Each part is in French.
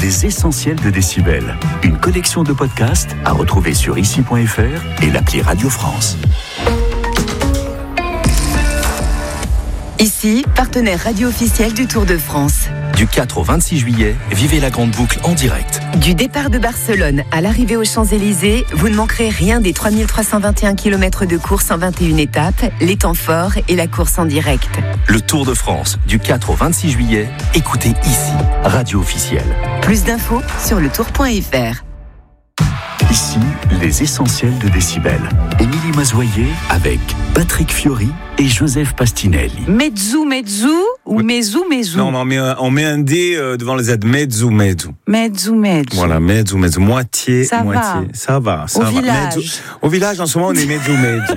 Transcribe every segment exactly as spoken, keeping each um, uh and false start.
les essentiels de Décibel. Une collection de podcasts à retrouver sur ici point f r et l'appli Radio France. Ici, partenaire radio officiel du Tour de France. Du quatre au vingt-six juillet, vivez la grande boucle en direct. Du départ de Barcelone à l'arrivée aux Champs-Élysées, vous ne manquerez rien des trois mille trois cent vingt et un kilomètres de course en vingt et une étapes, les temps forts et la course en direct. Le Tour de France, du quatre au vingt-six juillet, écoutez ici, radio officielle. Plus d'infos sur le tour point f r. Ici, les essentiels de Décibel. Émilie Mazoyer avec Patrick Fiori et Joseph Pastinelli. Mezzu, mezzu ou Oui. mezzu, mezzu? Non, mais on met un, on met un D euh, devant le Z. Mezzu, mezzu. Mezzu, mezzu. Voilà, mezzu, mezzu. Moitié, Ça moitié. va. Ça va, ça Au va. village. Mezzu. Au village, en ce moment, on est mezzu, mezzu.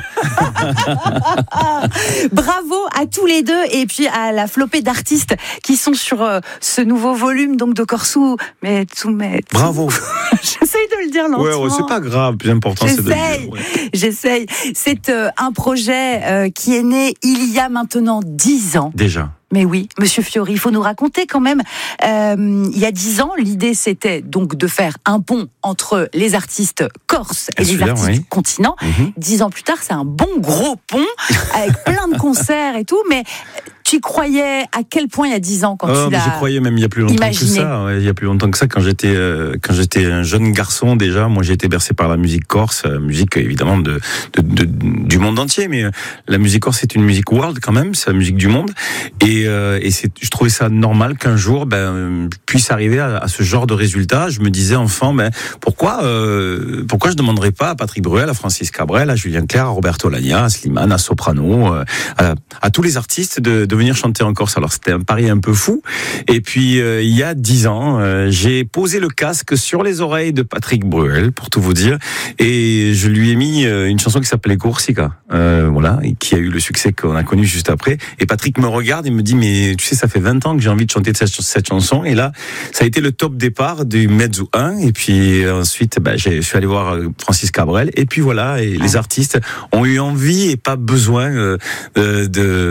Bravo à tous les deux et puis à la flopée d'artistes qui sont sur euh, ce nouveau volume donc de Corsou. Mezzu, mezzu. Bravo. J'essaye de le dire lentement. Ouais, ouais, c'est pas grave. Le plus important, c'est de le J'essaye, dire. Ouais. j'essaye. C'est euh, un projet euh, qui est né il y a maintenant dix ans. Déjà. Mais oui, Monsieur Fiori, il faut nous raconter quand même. Euh, il y a dix ans, l'idée c'était donc de faire un pont entre les artistes corses et Et les celui-là, artistes oui. du continent. Mhm. Dix ans plus tard, c'est un bon gros pont avec plein de concerts et tout. Mais tu croyais à quel point il y a dix ans quand Oh, tu mais l'as je croyais même il y a plus longtemps imaginé. que ça. Ouais, il y a plus longtemps que ça, quand j'étais euh, quand j'étais un jeune garçon déjà, moi j'ai été bercé par la musique corse, euh, musique évidemment de, de, de du monde entier, mais euh, la musique corse c'est une musique world quand même, c'est la musique du monde, et, euh, et c'est, je trouvais ça normal qu'un jour ben euh, puisse arriver à, à ce genre de résultat. Je me disais enfant, ben pourquoi euh, pourquoi je demanderais pas à Patrick Bruel, à Francis Cabrel, à Julien Clerc, à Roberto Lagna, à Slimane, à Soprano, euh, à, à tous les artistes de, de venir chanter en Corse. Alors c'était un pari un peu fou. Et puis euh, il y a dix ans, euh, j'ai posé le casque sur les oreilles de Patrick Bruel, pour tout vous dire, et je lui ai mis euh, une chanson qui s'appelait Corsica, euh, voilà, et qui a eu le succès qu'on a connu juste après. Et Patrick me regarde et me dit, mais tu sais, ça fait vingt ans que j'ai envie de chanter cette, cette chanson, et là, ça a été le top départ du Mezzu un, et puis ensuite, ben, j'ai, je suis allé voir Francis Cabrel, et puis voilà, et les artistes ont eu envie et pas besoin euh, de,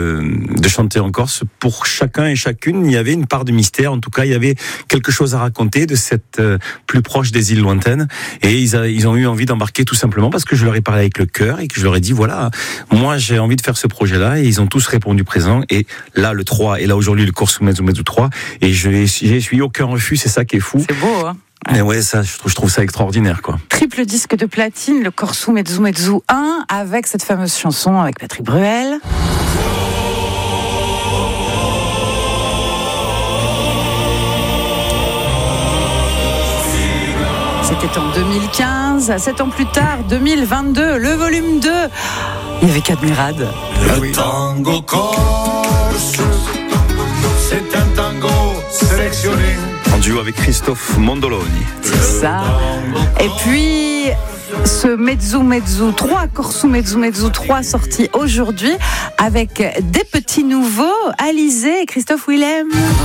de chanter en Corse. Pour chacun et chacune, il y avait une part de mystère. En tout cas, il y avait quelque chose à raconter de cette euh, plus proche des îles lointaines. Et ils, a, ils ont eu envie d'embarquer tout simplement parce que je leur ai parlé avec le cœur et que je leur ai dit, voilà, moi j'ai envie de faire ce projet-là. Et ils ont tous répondu présent. Et là, le trois, et là aujourd'hui, le Corso Mezzu Mezzu trois. Et je j'ai essuyé aucun refus, c'est ça qui est fou. C'est beau, hein? Mais ouais, ça, je trouve, je trouve ça extraordinaire, quoi. Triple disque de platine, le Corsou Mezzu Mezzu un, avec cette fameuse chanson avec Patrick Bruel. C'était en deux mille quinze, sept ans plus tard, deux mille vingt-deux, le volume deux. Il y avait Cadmirade. Le tango corse, c'est un tango sélectionné. En duo avec Christophe Mondoloni. C'est ça. Et puis, ce Mezzu Mezzu trois, Corsou Mezzu Mezzu trois, sorti aujourd'hui avec des petits nouveaux, Alizé et Christophe Willem.